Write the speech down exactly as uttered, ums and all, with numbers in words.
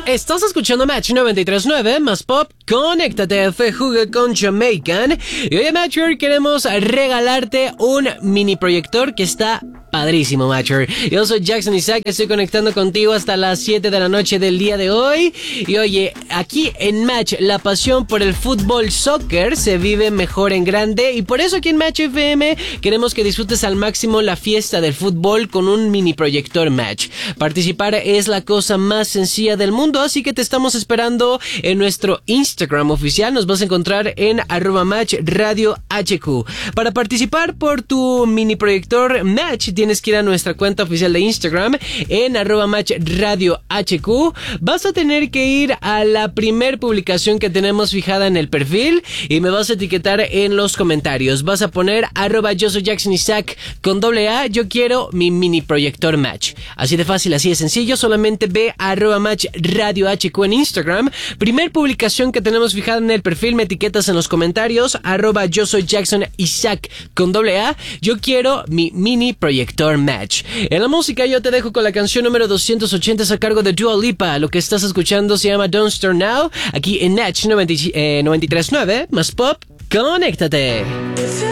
Estás escuchando Match noventa y tres punto nueve más Pop. Conéctate, fue Jugue con Jamaican. Y hoy, Matcher, queremos regalarte un mini proyector que está padrísimo, Matcher. Yo soy Jackson Isaac, estoy conectando contigo hasta las siete de la noche del día de hoy. Y oye, aquí en Match, la pasión por el fútbol soccer se vive mejor en grande. Y por eso aquí en Match F M queremos que disfrutes al máximo la fiesta del fútbol con un mini proyector Match. Participar es la cosa más sencilla del mundo, así que te estamos esperando en nuestro Instagram oficial. Nos vas a encontrar en arroba Match Radio H Q. Para participar por tu mini proyector Match, tienes que ir a nuestra cuenta oficial de Instagram en arroba Match Radio H Q. Vas a tener que ir a la primer publicación que tenemos fijada en el perfil y me vas a etiquetar en los comentarios. Vas a poner arroba yo soy Jackson Isaac con doble A, yo quiero mi mini proyector Match. Así de fácil, así de sencillo. Solamente ve a arroba Match Radio H Q en Instagram. Primer publicación que tenemos fijada en el perfil, me etiquetas en los comentarios arroba yo soy Jackson Isaac con doble A, yo quiero mi mini proyector Match. En la música yo te dejo con la canción número doscientos ochenta a cargo de Dua Lipa. Lo que estás escuchando se llama Don't Start Now, aquí en Match noventa y tres punto nueve más Pop. Conéctate.